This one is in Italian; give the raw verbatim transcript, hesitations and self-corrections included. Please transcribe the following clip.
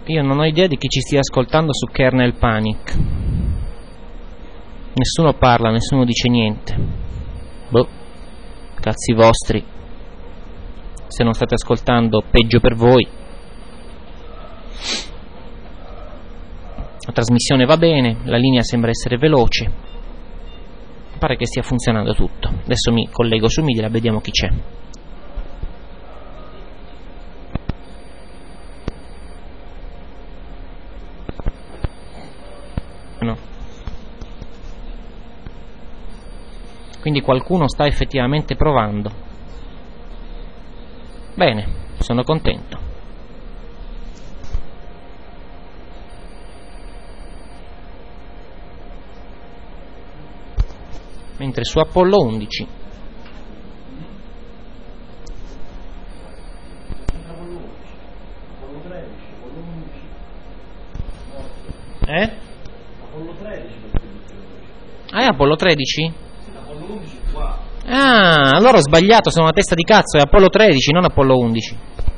Io non ho idea di chi ci stia ascoltando su Kernel Panic. Nessuno parla, nessuno dice niente. Boh, cazzi vostri. Se non state ascoltando, peggio per voi. La trasmissione va bene, la linea sembra essere veloce. Pare che stia funzionando tutto. Adesso mi collego su Media, vediamo chi c'è. No. Quindi qualcuno sta effettivamente provando. Bene, sono contento. Mentre su Apollo undici eh? Apollo tredici. Ah, è Apollo tredici? Sì, Apollo undici qua. Ah, allora ho sbagliato, sono una testa di cazzo, è Apollo tredici, non Apollo undici.